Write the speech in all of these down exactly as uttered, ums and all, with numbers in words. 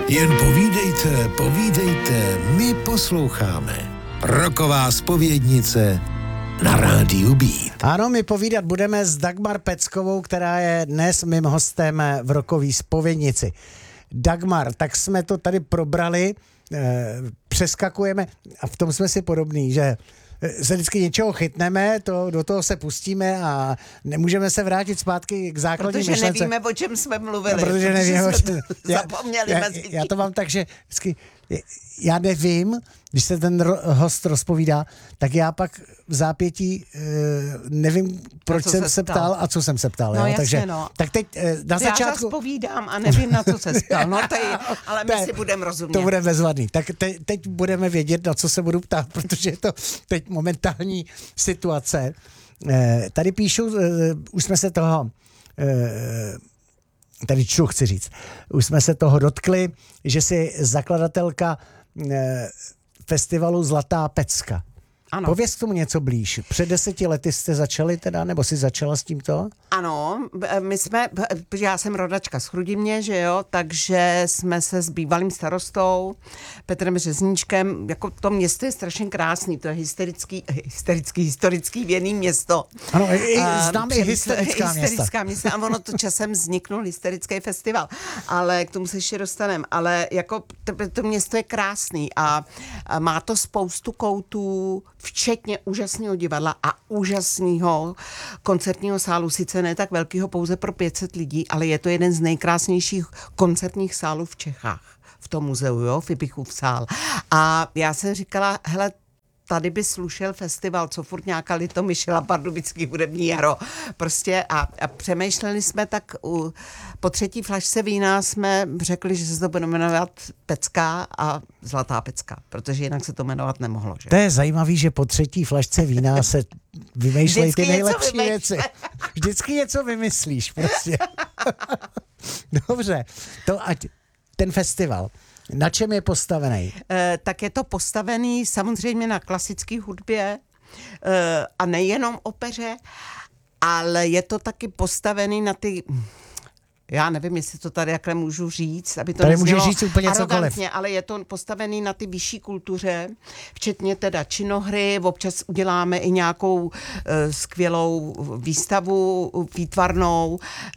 Jen povídejte, povídejte, my posloucháme. Rocková zpovědnice na rádiu Beat. Ano, my povídat budeme s Dagmar Peckovou, která je dnes mým hostem v Rockové zpovědnici. Dagmar, tak jsme to tady probrali, eh, přeskakujeme a v tom jsme si podobní, že se vždycky něčeho chytneme, to, do toho se pustíme a nemůžeme se vrátit zpátky k základní protože myšlence. Protože nevíme, o čem jsme mluvili. No, protože nevíme, o čem. Já, zapomněli já, mezi já to mám tak, že vždycky, já nevím, když se ten ro, host rozpovídá, tak já pak v zápětí uh, nevím, proč jsem se, se ptal. ptal a co jsem se ptal. No jo? jasně, Takže, no. Tak teď uh, na já začátku... Já zas povídám a nevím, na co se ptal. No to je, ale my to je, si budeme rozumět. To bude bezvadný. Tak te, teď budeme vědět, na co se budu ptát, protože je to teď momentální situace. Uh, tady píšu, uh, už jsme se toho... Uh, tady čtu, chci říct. Už jsme se toho dotkli, že jsi zakladatelka eh, festivalu Zlatá pecka. Ano. Pověz k tomu něco blíž. Před deseti lety jste začali teda, nebo jsi začala s tímto? Ano, my jsme, já jsem rodačka z Chrudimi, že jo, takže jsme se s bývalým starostou Petrem Řezníčkem, jako to město je strašně krásný, to je hysterický, hysterický, historický věný město. Ano, i, znám i hysterická města. Hysterická města, a ono to časem vzniknul hysterický festival, ale k tomu se ještě dostaneme, ale jako to, to město je krásný a, a má to spoustu koutů, včetně úžasného divadla a úžasného koncertního sálu, sice ne tak velkého, pouze pro pět set lidí, ale je to jeden z nejkrásnějších koncertních sálů v Čechách, v tom muzeu, jo, Fibichův sál. A já jsem říkala, hele, tady by slušel festival, co furt nějaká Litomyšl, Pardubický hudební jaro. Prostě a, a přemýšleli jsme tak, u, po třetí flašce vína jsme řekli, že se to bude jmenovat Pecka a Zlatá pecka, protože jinak se to jmenovat nemohlo. Že? To je zajímavý, že po třetí flašce vína se vymýšlejí ty nejlepší věci. Vždycky něco vymyslíš prostě. Dobře, to ať ten festival. Na čem je postavený? E, tak je to postavený samozřejmě na klasické hudbě e, a nejenom opeře, ale je to taky postavený na ty... Já nevím, jestli to tady jakhle můžu říct, aby to tady můžeš říct úplně arogantně, cokoliv. Ale je to postavený na ty vyšší kultuře, včetně teda činohry, občas uděláme i nějakou uh, skvělou výstavu výtvarnou,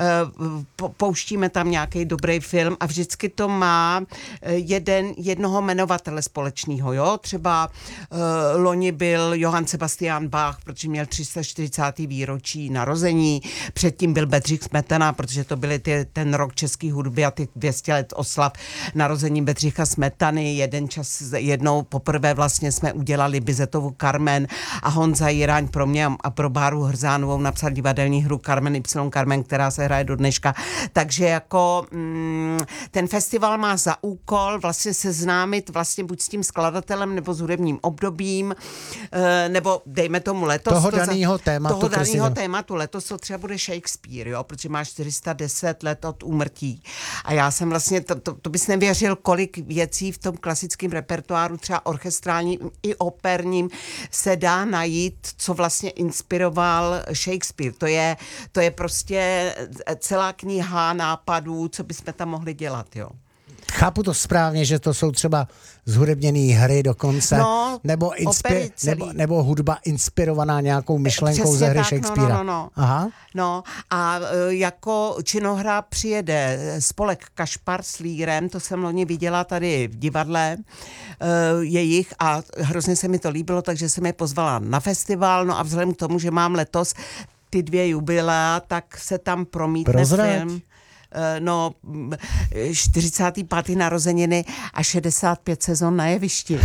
uh, pouštíme tam nějaký dobrý film a vždycky to má jeden, jednoho jmenovatele společného, jo, třeba uh, loni byl Johann Sebastian Bach, protože měl tři sta čtyřicáté výročí narození, předtím byl Bedřich Smetana, protože to byly ty ten rok české hudby a ty dvě stě let oslav narození Bedřicha Smetany. Jeden čas, jednou poprvé vlastně jsme udělali Bizetovu Carmen a Honza Jiráň pro mě a pro Báru Hrzánovou napsal divadelní hru Carmen Y Carmen, která se hraje do dneška. Takže jako mm, ten festival má za úkol vlastně seznámit vlastně buď s tím skladatelem nebo s hudebním obdobím, e, nebo dejme tomu letos. Toho to daného tématu. Toho daného tématu. Letos to třeba bude Shakespeare, jo, protože má čtyři sta deset let od úmrtí. A já jsem vlastně, to, to, to bys nevěřil, kolik věcí v tom klasickém repertoáru, třeba orchestrálním i operním, se dá najít, co vlastně inspiroval Shakespeare. To je, to je prostě celá kniha nápadů, co bychom tam mohli dělat, jo. Chápu to správně, že to jsou třeba zhudebněné hry dokonce, no, nebo, inspi- nebo, nebo hudba inspirovaná nějakou myšlenkou přesně ze hry tak, Shakespearea. No, no, no. Aha. No a jako činohra přijede spolek Kašpar s Lírem, to jsem loni viděla tady v divadle jejich a hrozně se mi to líbilo, takže jsem je pozvala na festival, no a vzhledem k tomu, že mám letos ty dvě jubilea, tak se tam promítne Prozrať. film. No, čtyřicáté páté narozeniny a šedesát pět sezon na jevišti.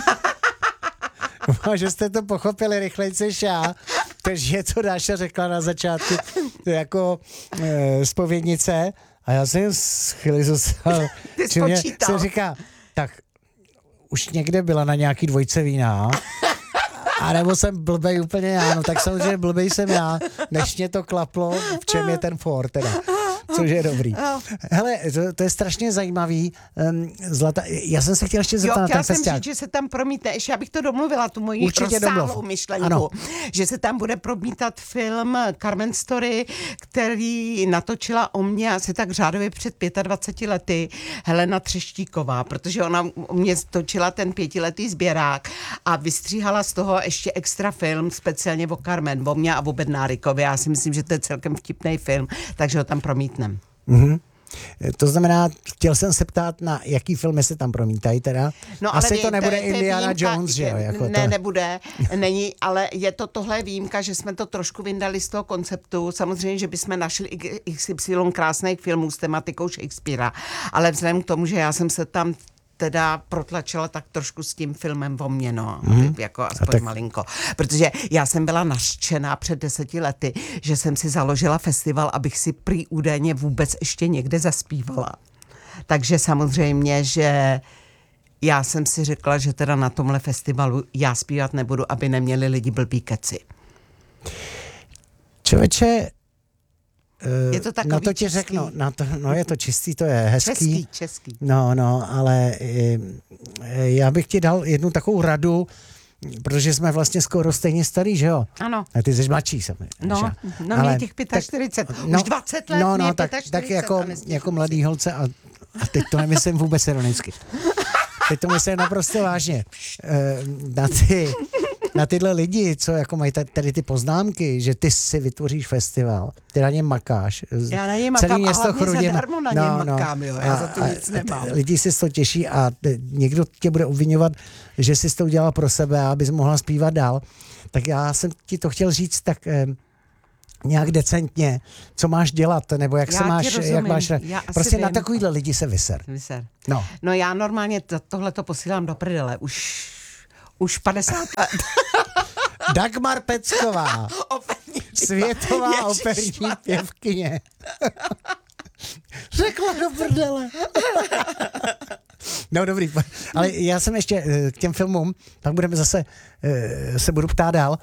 Že jste to pochopili rychleji než já, takže to Dáša řekla na začátku jako e, zpovědnice a já jsem chvíli zůstal. Ty mě spočítal. se říká, tak už někde byla na nějaký dvojce vína, a nebo jsem blbej úplně já, no tak samozřejmě blbej jsem já, než mě to klaplo, v čem je ten for teda. což je dobrý. Hele, to, to je strašně zajímavý. Um, Zlata, já jsem se chtěla ještě zeptat jo, na ten jsem festiák. říct, že se tam promítne, ještě abych to domluvila, tu moji Určitě rozsáhlou domluv. myšlenku, Ano. že se tam bude promítat film Carmen Story, který natočila o mě asi tak řádově před dvaceti pěti lety Helena Třeštíková, protože ona o mě točila ten pětiletý sběrák a vystříhala z toho ještě extra film, speciálně o Carmen, o mě a o Bednárikovi. Já si myslím, že to je celkem vtipný film, takže ho tam promítnem. Mhm. To znamená, chtěl jsem se ptát, na jaký filmy se tam promítají teda. No, Asi ale to nebude je Indiana výjimka, Jones, že jo? Jako ne, to... nebude, není, ale je to tohle výjimka, že jsme to trošku vyndali z toho konceptu. Samozřejmě, že bychom našli iks ypsilon krásných filmů s tematikou Shakespearea, ale vzhledem k tomu, že já jsem se tam teda protlačila tak trošku s tím filmem o mě, no, mm. jako aspoň tak... malinko. Protože já jsem byla nařčená před deseti lety, že jsem si založila festival, abych si prý údajně vůbec ještě někde zaspívala. Takže samozřejmě, že já jsem si řekla, že teda na tomhle festivalu já zpívat nebudu, aby neměli lidi blbý keci. Člověče, je to takový no to ti český. řeknu, no, to, no je to čistý, to je hezký. Český, český. No, no, ale e, já bych ti dal jednu takovou radu, protože jsme vlastně skoro stejně starý, že jo? Ano. A ty jsi mladší samozřejmě. No, no ale, mě těch čtyřicet pět, no, už dvacet let, no, no, mě tak, čtyřicet tak jako, jako mladý holce a, a teď to nemyslím vůbec ironicky. Teď to myslím naprosto vážně. E, na ty... Na tyhle lidi, co jako mají tady ty poznámky, že ty si vytvoříš festival, ty na něm makáš. Já na něm makám, celý město a hlavně Chrudim, zadarmo na no, něm no, makám, jo, já a, za to nic nemám. Lidi si to těší a někdo tě bude obvinovat, že jsi to udělala pro sebe, abys mohla zpívat dál. Tak já jsem ti to chtěl říct tak eh, nějak decentně, co máš dělat, nebo jak já se máš, jak máš, prostě na takovýhle lidi se vyser. Vyser. No. no já normálně to, tohle to posílám do prdele, už, už padesát let. Dagmar Pecková, světová Ježiš, operní pěvkyně. Řekla do prdele. No dobrý, ale já jsem ještě k těm filmům, pak budeme zase, se budu ptát dál,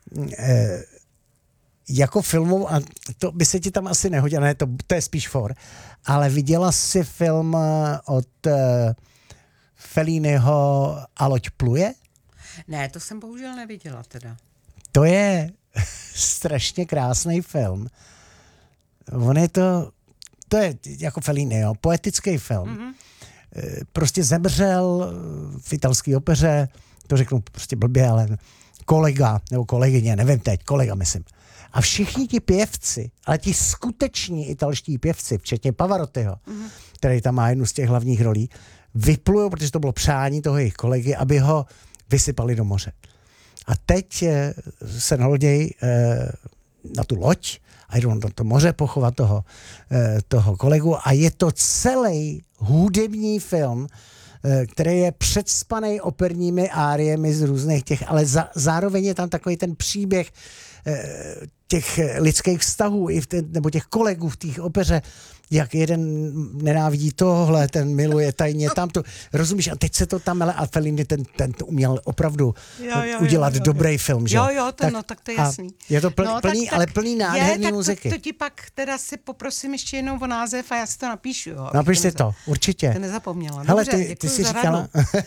jako filmů, a to by se ti tam asi nehodilo, ne, to, to je spíš for, ale viděla jsi film od Felliniho A loď pluje? Ne, to jsem bohužel neviděla teda. To je strašně krásný film. On je to, to je jako Fellini, jo, poetický film. Mm-hmm. Prostě zemřel v italské opeře, to řeknu prostě blbě, ale kolega, nebo kolegyně, nevím teď, kolega myslím. A všichni ti pěvci, ale ti skuteční italští pěvci, včetně Pavarottiho, mm-hmm. který tam má jednu z těch hlavních rolí, vyplujou, protože to bylo přání toho jejich kolegy, aby ho vysypali do moře. A teď se nalodějí na tu loď a jdou na to moře pochovat toho, toho kolegu a je to celý hudební film, který je předspaný operními áriemi z různých těch, ale za, zároveň je tam takový ten příběh těch lidských vztahů i v te, nebo těch kolegů v té opeře, jak jeden nenávidí tohle, ten miluje tajně tamto. Rozumíš? A teď se to tam, ale a Fellini ten, ten to uměl opravdu jo, jo, udělat jo, jo, dobrý film, že? Jo, jo, to, tak, no, tak to je jasný. Je to pl, no, plný, tak, ale plný nádherný je, muziky. To, to ti pak teda si poprosím ještě jednou o název a já si to napíšu, jo. Napiš si to, určitě. To nezapomněla. Hele, Dobře, ty, ty jsi za říkala...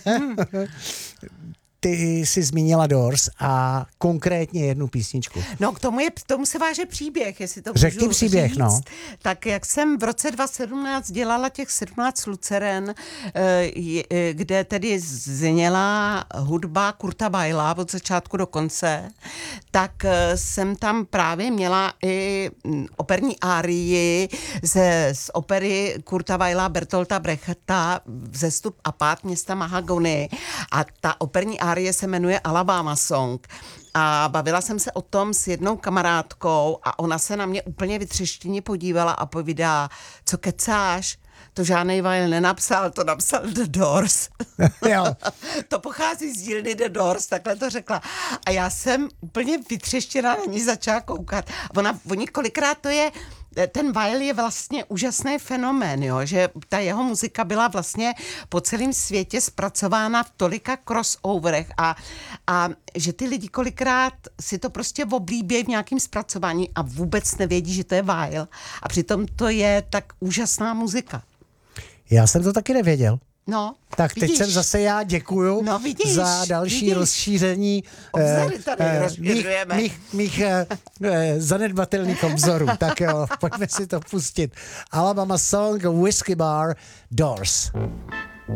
Ty jsi zmínila Doors a konkrétně jednu písničku. No k tomu, je, k tomu se váže příběh, jestli to Řekni můžu příběh, říct. no. Tak jak jsem v roce dva tisíce sedmnáct dělala těch sedmnáct luceren, kde tedy zněla hudba Kurta Weila od začátku do konce, tak jsem tam právě měla i operní árii ze, z opery Kurta Weila Bertolta Brechta Vzestup a pád města Mahagony. A ta operní árie se jmenuje Alabama Song. A bavila jsem se o tom s jednou kamarádkou a ona se na mě úplně vytřeštěně podívala a povídá, co kecáš? To žádnej Weil nenapsal, to napsal The Doors. Jo. To pochází z dílny The Doors, takhle to řekla. A já jsem úplně vytřeštěná na ní začala koukat. Ona, oni kolikrát to je ten Weil je vlastně úžasný fenomén, jo, že ta jeho muzika byla vlastně po celém světě zpracována v tolika crossoverech a, a že ty lidi kolikrát si to prostě oblíbějí v nějakém zpracování a vůbec nevědí, že to je Weil. A přitom to je tak úžasná muzika. Já jsem to taky nevěděl. No, Tak teď vidíš. jsem zase já děkuju No, vidíš, za další vidíš. rozšíření Obzory tady mých, rozšiřujeme. mých, mých eh, eh, zanedbatelných obzorů. Tak jo, pojďme si to pustit. Alabama Song, Whiskey Bar, Doors.